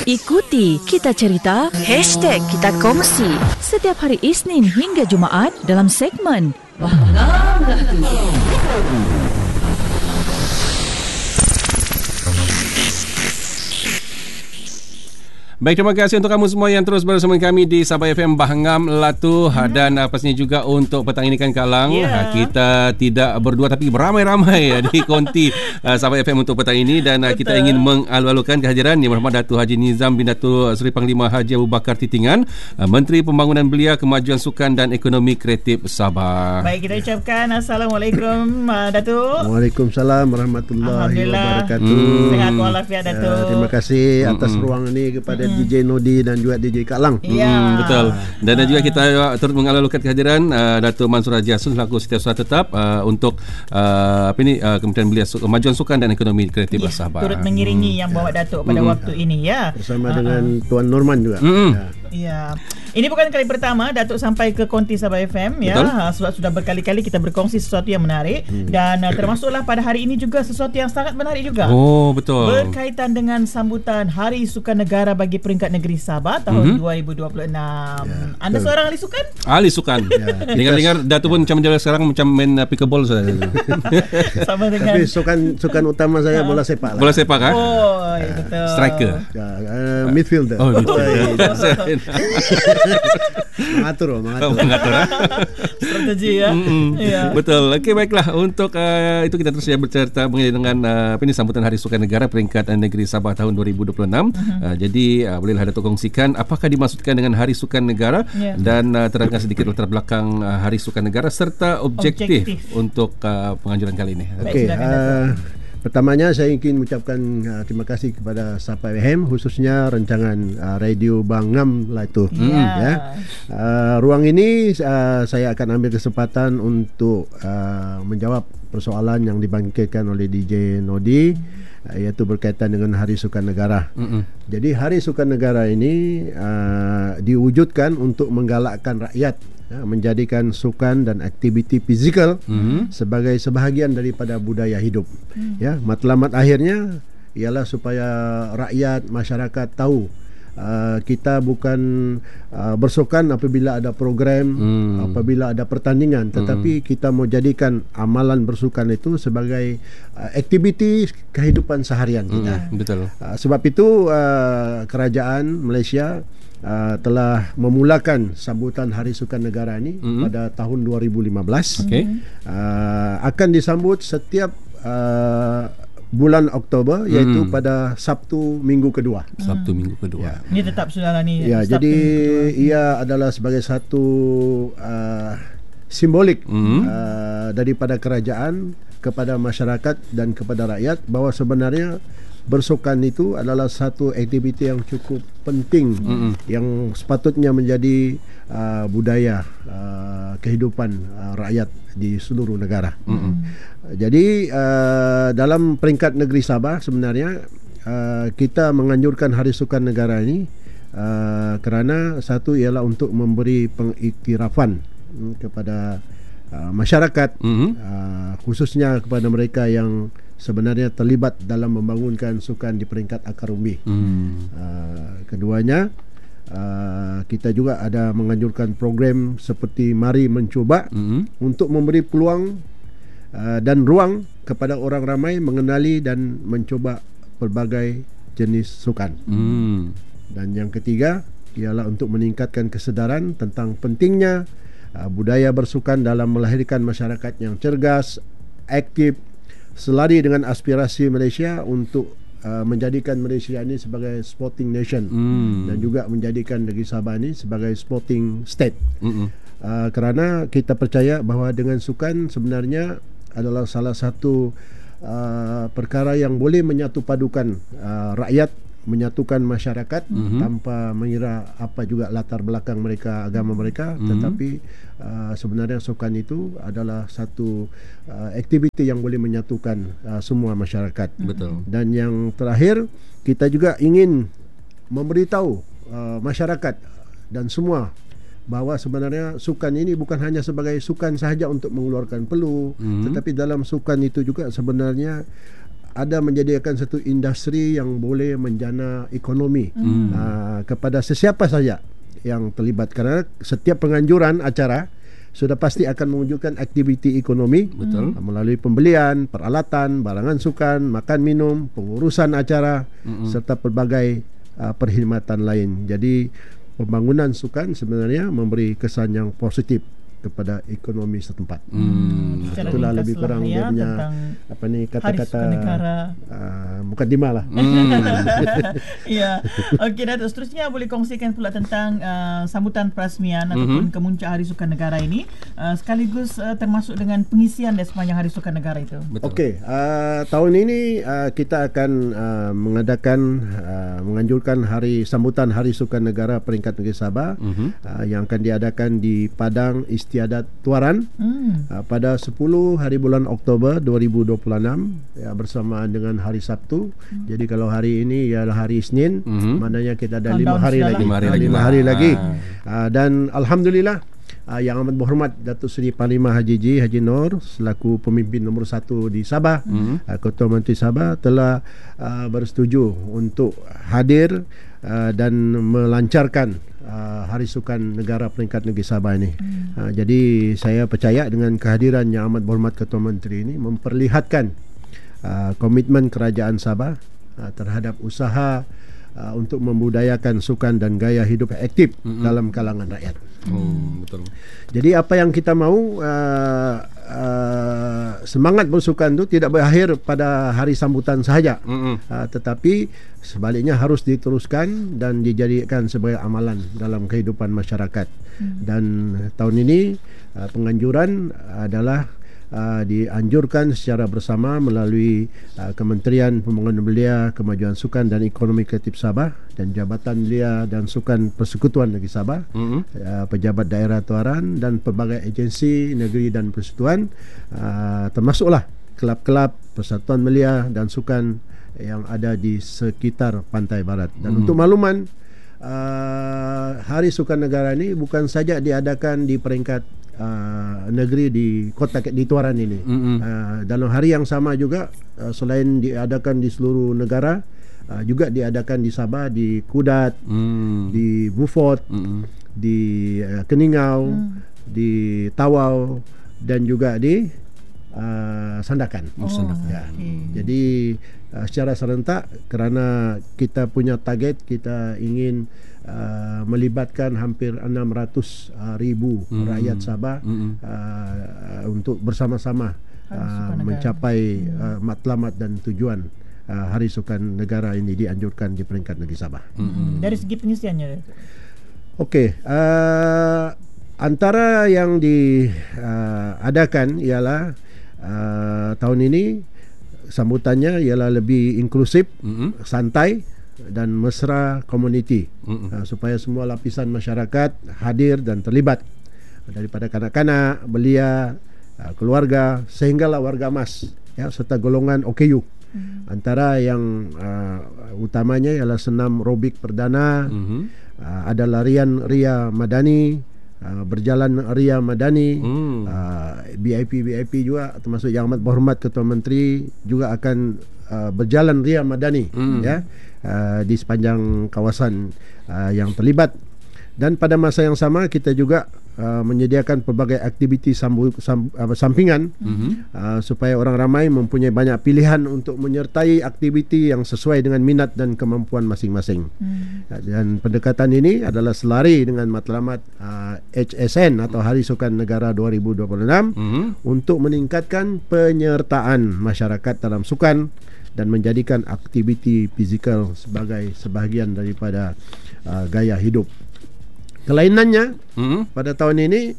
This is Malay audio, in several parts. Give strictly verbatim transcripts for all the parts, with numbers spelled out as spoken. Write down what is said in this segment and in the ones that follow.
Ikuti Kita Cerita, hashtag Kita Kongsi setiap hari Isnin hingga Jumaat dalam segmen Faham Tu. Baik, terima kasih untuk kamu semua yang terus bersama kami di Sabah F M Bahangam Latu hmm. dan uh, pastinya juga untuk petang ini kan Kalang yeah. kita tidak berdua tapi beramai-ramai di konti uh, Sabah F M untuk petang ini dan uh, kita ingin mengalu-alukan kehadiran Yang Berhormat Datuk Haji Nizam bin Datuk Seri Panglima Haji Abu Bakar Titingan, uh, Menteri Pembangunan Belia, Kemajuan Sukan dan Ekonomi Kreatif Sabah. Baik, kita ucapkan Assalamualaikum uh, Datuk. Waalaikumsalam warahmatullahi wabarakatuh. Hmm. Sehat walafiat Datuk. Uh, terima kasih atas hmm. ruang ini kepada D J Nodi dan juga D J Kak Lang. Ya. Hmm, betul. Dan uh. juga kita turut mengalu-alukan kehadiran uh, Datuk Mansur Haji Asun selaku Setiausaha Tetap uh, untuk uh, apa ini uh, Kementerian Belia, Kemajuan Sukan dan Ekonomi Kreatif ya, Sabah. Turut mengiringi hmm. yang bawa Datuk pada hmm. waktu ini ya. Bersama uh-huh. dengan Tuan Norman juga. Hmm. Ya. Ya. Ini bukan kali pertama Datuk sampai ke konti Sabah F M ya. Sebab sudah berkali-kali kita berkongsi sesuatu yang menarik hmm. dan uh, termasuklah pada hari ini juga sesuatu yang sangat menarik juga. Oh, betul. Berkaitan dengan sambutan Hari Sukan Negara bagi peringkat negeri Sabah tahun mm-hmm. dua ribu dua puluh enam. Ya, Anda seorang ahli sukan? Ahli sukan. Ya. Dengar-dengar Datuk pun macam jalan sekarang macam main uh, pickleball saja. Sama dengan tapi sukan sukan utama saya bola sepak lah. Bola sepak ah? Oh, ya, betul. Striker. Ya, uh, midfielder. Oh, midfielder. Mengatur, mengatur. Oh, mengatur. Strategi ya. ya. Betul. Okey, baiklah. Untuk uh, itu kita terus ya bercerita mengenai dengan uh, apa ini sambutan Hari Sukan Negara peringkat uh, negeri Sabah tahun dua ribu dua puluh enam. Uh-huh. Uh, jadi uh, bolehlah Datuk kongsikan apakah dimaksudkan dengan Hari Sukan Negara yeah. dan uh, terangkan sedikit latar belakang uh, Hari Sukan Negara serta objektif, objektif. untuk uh, penganjuran kali ini. Okey. Uh, Pertamanya saya ingin mengucapkan uh, terima kasih kepada Sabah F M khususnya rancangan uh, Radio Bahangam Latu. Yeah. Ya. Uh, ruang ini uh, saya akan ambil kesempatan untuk uh, menjawab persoalan yang dibangkitkan oleh D J Nodi uh, iaitu berkaitan dengan Hari Sukan Negara. Mm-hmm. Jadi Hari Sukan Negara ini uh, diwujudkan untuk menggalakkan rakyat ya, menjadikan sukan dan aktiviti fizikal mm-hmm. sebagai sebahagian daripada budaya hidup. Mm. Ya, matlamat akhirnya ialah supaya rakyat masyarakat tahu uh, kita bukan uh, bersukan apabila ada program, mm. apabila ada pertandingan, tetapi mm. kita mau jadikan amalan bersukan itu sebagai uh, aktiviti kehidupan seharian kita. Mm, betul. Uh, sebab itu uh, kerajaan Malaysia Uh, telah memulakan sambutan Hari Sukan Negara ini mm-hmm. pada tahun dua ribu lima belas. Okay. Uh, akan disambut setiap uh, bulan Oktober mm. iaitu pada Sabtu minggu kedua. Sabtu minggu kedua. Ya. Ini tetap saudara ni. Ya, jadi ia adalah sebagai satu uh, simbolik mm-hmm. uh, daripada kerajaan kepada masyarakat dan kepada rakyat bahawa sebenarnya bersukan itu adalah satu aktiviti yang cukup penting mm-hmm. yang sepatutnya menjadi uh, budaya uh, kehidupan uh, rakyat di seluruh negara. Mm-hmm. Jadi uh, dalam peringkat negeri Sabah sebenarnya uh, kita menganjurkan Hari Sukan Negara ini uh, kerana satu ialah untuk memberi pengiktirafan um, kepada uh, masyarakat mm-hmm. uh, khususnya kepada mereka yang sebenarnya terlibat dalam membangunkan sukan di peringkat akar umbi. Hmm. Uh, keduanya, uh, kita juga ada menganjurkan program seperti Mari Mencuba hmm. untuk memberi peluang uh, dan ruang kepada orang ramai mengenali dan mencuba pelbagai jenis sukan. Hmm. Dan yang ketiga ialah untuk meningkatkan kesedaran tentang pentingnya uh, budaya bersukan dalam melahirkan masyarakat yang cergas, aktif, selari dengan aspirasi Malaysia untuk uh, menjadikan Malaysia ini sebagai sporting nation mm. dan juga menjadikan negeri Sabah ini sebagai sporting state. Mm-hmm. Uh, kerana kita percaya bahawa dengan sukan sebenarnya adalah salah satu uh, perkara yang boleh menyatu padukan uh, rakyat, menyatukan masyarakat mm-hmm. tanpa mengira apa juga latar belakang mereka, agama mereka, mm-hmm. tetapi uh, sebenarnya sukan itu adalah satu uh, aktiviti yang boleh menyatukan uh, semua masyarakat. Betul. Dan yang terakhir, kita juga ingin memberitahu uh, masyarakat dan semua bahawa sebenarnya sukan ini bukan hanya sebagai sukan sahaja untuk mengeluarkan peluh, mm-hmm. tetapi dalam sukan itu juga sebenarnya ada menjadikan satu industri yang boleh menjana ekonomi hmm. uh, kepada sesiapa saja yang terlibat, karena setiap penganjuran acara sudah pasti akan menunjukkan aktiviti ekonomi. Betul. Uh, melalui pembelian peralatan, barangan sukan, makan minum, pengurusan acara hmm. serta pelbagai uh, perkhidmatan lain. Jadi pembangunan sukan sebenarnya memberi kesan yang positif kepada ekonomi setempat. Hmm. Itulah lebih kurang ya, dia punya apa ni kata-kata uh, mukadimah lah. Hmm. Ya. Okey, Datuk, seterusnya boleh kongsikan pula tentang uh, sambutan perasmian mm-hmm. ataupun kemuncak Hari Sukan Negara ini, uh, sekaligus uh, termasuk dengan pengisian di sepanjang Hari Sukan Negara itu. Okey, uh, tahun ini uh, kita akan uh, mengadakan uh, menganjurkan hari sambutan Hari Sukan Negara peringkat negeri Sabah mm-hmm. uh, yang akan diadakan di Padang Istiadat Tuaran hmm. uh, pada sepuluh hari bulan Oktober dua ribu dua puluh enam ya, bersamaan dengan hari Sabtu. Hmm. Jadi kalau hari ini ialah hari Isnin, hmm. maknanya kita ada lima hari lagi. Lima hari, lima hari lagi. Uh, dan alhamdulillah uh, Yang Amat Berhormat Datuk Seri Panglima Haji G. Haji Noor selaku pemimpin nombor satu di Sabah, hmm. uh, Ketua Menteri Sabah telah uh, bersetuju untuk hadir uh, dan melancarkan Uh, Hari Sukan Negara peringkat negeri Sabah ini. Hmm. Uh, jadi saya percaya dengan kehadiran Yang Amat Berhormat Ketua Menteri ini memperlihatkan uh, komitmen kerajaan Sabah uh, terhadap usaha uh, untuk membudayakan sukan dan gaya hidup aktif hmm. dalam kalangan rakyat. Hmm, betul. Jadi apa yang kita mahu uh, uh, semangat bersukan itu tidak berakhir pada hari sambutan sahaja, mm-hmm. uh, tetapi sebaliknya harus diteruskan dan dijadikan sebagai amalan dalam kehidupan masyarakat. Mm. Dan tahun ini uh, penganjuran adalah Uh, dianjurkan secara bersama melalui uh, Kementerian Pembangunan Belia, Kemajuan Sukan dan Ekonomi Kreatif Sabah dan Jabatan Belia dan Sukan Persekutuan Negeri Sabah, mm-hmm. uh, pejabat daerah Tuaran dan pelbagai agensi negeri dan persekutuan, uh, termasuklah kelab-kelab Persatuan Belia dan Sukan yang ada di sekitar Pantai Barat. Dan mm-hmm. untuk makluman, uh, Hari Sukan Negara ini bukan saja diadakan di peringkat Uh, negeri di kota di Tuaran ini. Mm-hmm. Uh, dalam hari yang sama juga uh, selain diadakan di seluruh negara, uh, juga diadakan di Sabah, di Kudat, mm. di Beaufort, mm-hmm. di uh, Keningau, mm. di Tawau dan juga di uh, Sandakan. Oh, ya. okay. Jadi uh, secara serentak, kerana kita punya target, kita ingin Uh, melibatkan hampir enam ratus ribu hmm. rakyat Sabah hmm. uh, untuk bersama-sama uh, mencapai hmm. uh, matlamat dan tujuan uh, Hari Sukan Negara ini dianjurkan di peringkat negeri Sabah. Hmm. Dari segi pengisiannya? Okey, uh, antara yang diadakan uh, ialah uh, tahun ini sambutannya ialah lebih inklusif, hmm. santai dan mesra komuniti, uh, supaya semua lapisan masyarakat hadir dan terlibat, daripada kanak-kanak, belia, uh, keluarga sehinggalah warga emas, ya, serta golongan O K U. Mm. Antara yang uh, utamanya ialah senam robik perdana, mm-hmm. uh, ada larian ria madani, uh, berjalan ria madani, mm. uh, B I P B I P juga, termasuk Yang Amat Berhormat Ketua Menteri juga akan uh, berjalan ria madani, mm. ya. Uh, di sepanjang kawasan uh, yang terlibat. Dan pada masa yang sama kita juga uh, menyediakan pelbagai aktiviti sambu, sam, uh, sampingan, mm-hmm. uh, supaya orang ramai mempunyai banyak pilihan untuk menyertai aktiviti yang sesuai dengan minat dan kemampuan masing-masing. Mm. uh, dan pendekatan ini adalah selari dengan matlamat uh, H S N atau Hari Sukan Negara dua ribu dua puluh enam, mm-hmm. untuk meningkatkan penyertaan masyarakat dalam sukan dan menjadikan aktiviti fizikal sebagai sebahagian daripada uh, gaya hidup. Kelainannya, mm-hmm. pada tahun ini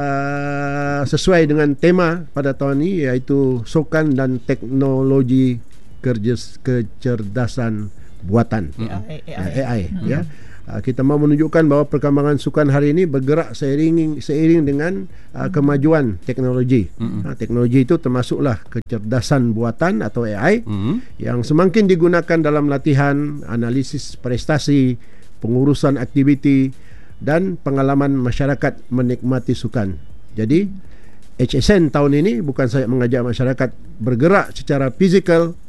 uh, sesuai dengan tema pada tahun ini, iaitu sukan dan teknologi kerjas, kecerdasan buatan, mm-hmm. A I, A I. A I mm-hmm. ya. Uh, kita mahu menunjukkan bahawa perkembangan sukan hari ini bergerak seiring seiring dengan uh, kemajuan teknologi. Mm-hmm. Uh, teknologi itu termasuklah kecerdasan buatan atau A I, mm-hmm. yang semakin digunakan dalam latihan, analisis prestasi, pengurusan aktiviti dan pengalaman masyarakat menikmati sukan. Jadi H S N tahun ini bukan saja mengajak masyarakat bergerak secara fizikal,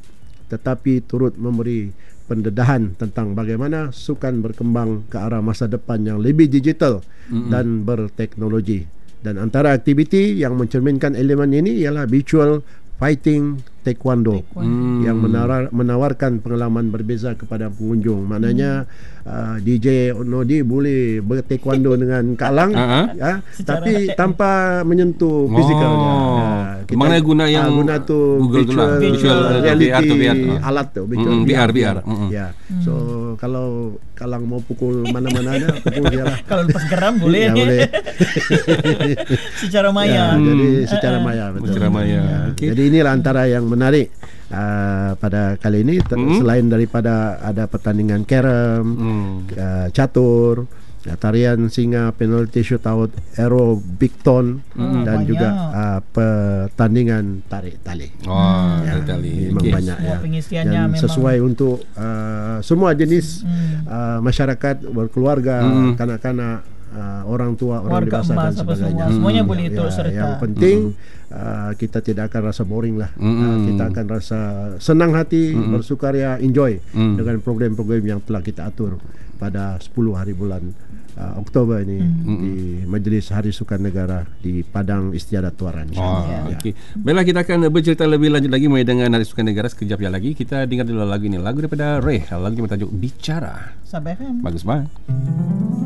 tetapi turut memberi pendedahan tentang bagaimana sukan berkembang ke arah masa depan yang lebih digital mm-hmm. dan berteknologi. Dan antara aktiviti yang mencerminkan elemen ini ialah virtual fighting taekwondo, taekwondo. yang menara, menawarkan pengalaman berbeza kepada pengunjung. Maknanya hmm. uh, D J Nodi boleh bertaekwondo dengan Kak Lang uh-huh. ya, tapi tanpa menyentuh oh. fizikalnya. Ya, mana guna yang uh, guna tu Google virtual, tu lah, virtual reality V R, V R. alat tu virtual mm, V R V R. Mm-hmm. Ya. So kalau Kak Lang mau pukul mana-mana ada, pukul dia lah. Kalau lepas geram boleh. Ya, boleh. Secara maya. Ya, hmm. Jadi secara maya betul. Secara maya. Ya. Okay. Jadi inilah antara yang menarik uh, pada kali ini ter- hmm. selain daripada ada pertandingan carrom, hmm. uh, catur, uh, tarian singa, penalty shootout, aerobikton hmm. dan banyak. juga uh, pertandingan tarik tali. Oh, ya, tarik tali. Memang okay. banyak semua ya. pengisiannya Dan memang sesuai untuk uh, semua jenis hmm. uh, masyarakat berkeluarga, hmm. kanak-kanak, Uh, orang tua, orang warga dewasa emas, dan sebagainya. Semua. Semuanya hmm. boleh ya, turut serta. Yang penting hmm. uh, kita tidak akan rasa boring lah. Hmm. Uh, kita akan rasa senang hati, hmm. bersukaria, enjoy hmm. dengan program-program yang telah kita atur pada sepuluh hari bulan uh, Oktober ini hmm. di Majlis Hari Sukan Negara di Padang Istiadat Tuaran. Oh, ya. Okey. Baiklah, kita akan bercerita lebih lanjut lagi mengenai dengan Hari Sukan Negara sekejap lagi. Kita dengar dulu lagu ini, lagu daripada Ray. Lagu yang bertajuk Bicara. Sabah F M. Bagus banget.